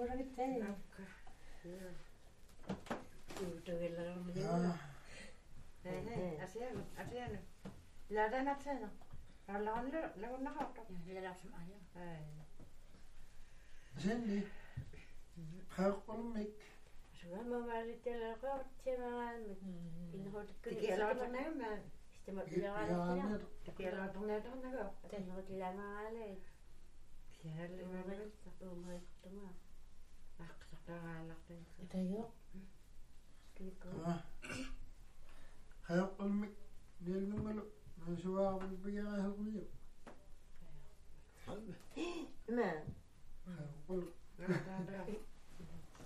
Kurangittain. Akka. Tuutuvilla on minulla. Hei, asia nyt. Lähdetään nätsänä. Alla on leunna hauta. Ja det är som alla. Hei. Sen Haqqulmik. Sulla mä valittelin rautsemaan, inhoitat kyllä. Tikielautu näymään. Sitten mä kyllä Tikielautu näytön näkö. Tenho tilämaalle. Siellä Mä on valittamaan. Ahksataan. Mitä joo? Kyllä. Haqqulmik. Nielnungalu. Suwaaqul bigaa halqiyo. Mä